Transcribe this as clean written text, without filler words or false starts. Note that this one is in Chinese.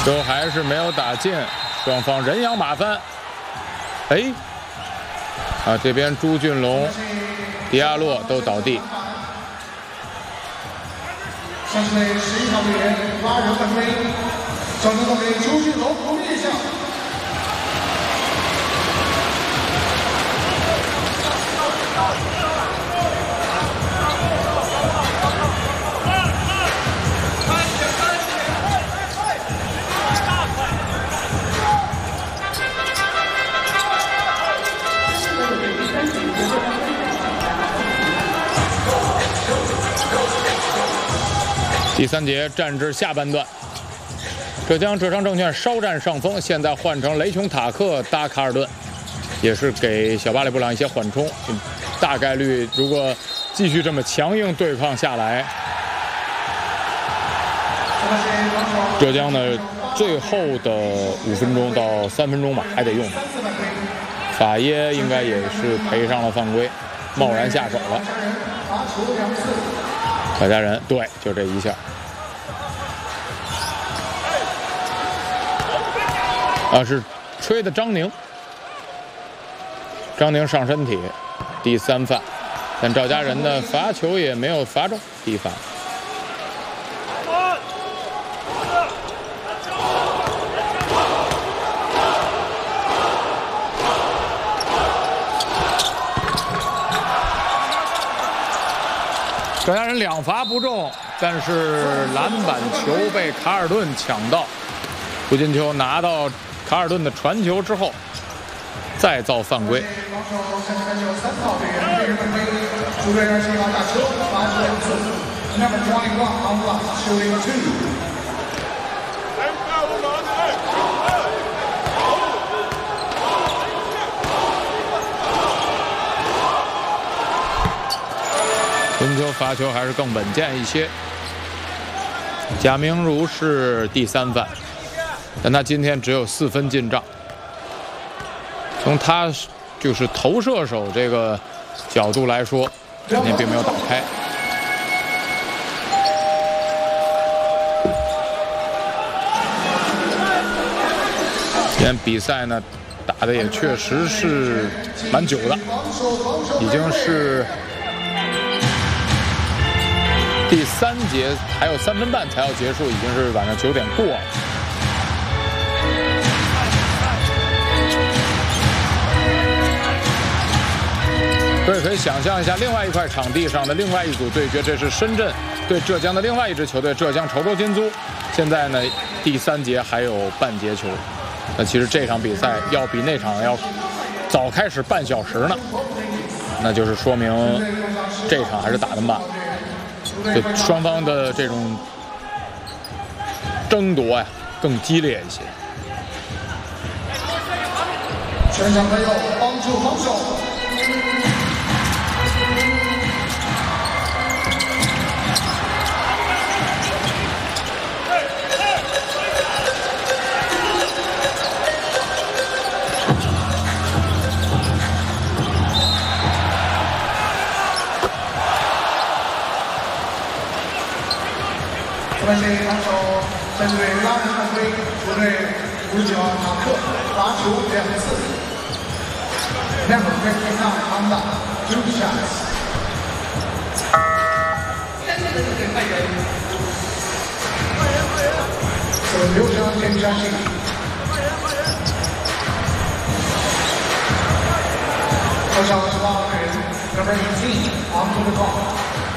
都还是没有打进，双方人仰马翻。哎，啊，这边朱俊龙、迪亚洛都倒地。 上次11号队员拉人犯规，赵成东给朱俊龙鼓励一下。 第3节战至下半段，浙江浙商证券稍占上风，现在换成雷琼塔克搭卡尔顿，也是给小巴里布朗一些缓冲。大概率如果继续这么强硬对抗下来，浙江呢最后的5分钟到3分钟吧还得用它。法耶应该也是赔上了犯规，贸然下手了。郝家人对，就这一下。啊，是吹的张宁，张宁上身体，第3犯，但赵家人的罚球也没有罚中，第1犯。赵家人2罚不中，但是篮板球被卡尔顿抢到，胡金秋拿到卡尔顿的传球之后，再造犯规。胡金秋罚球还是更稳健一些。贾明儒是第3犯。但他今天只有4分进账，从他就是投射手这个角度来说，今天并没有打开。今天比赛呢打的也确实是蛮久的，已经是第3节，还有3分半才要结束，已经是晚上9点过了。各位可以想象一下，另外一块场地上的另外一组对决，这是深圳对浙江的另外一支球队——浙江稠州金租。现在呢，第3节还有半节球，那其实这场比赛要比那场要早开始半小时呢，那就是说明这场还是打得慢，就双方的这种争夺呀更激烈一些。 全场朋友帮助防守。这边是防守针对拉人犯规，球队59号塔克罚球2次。Number 59 on the 2 shots。留上田家信。头上28号人 ，Number 18 on the clock。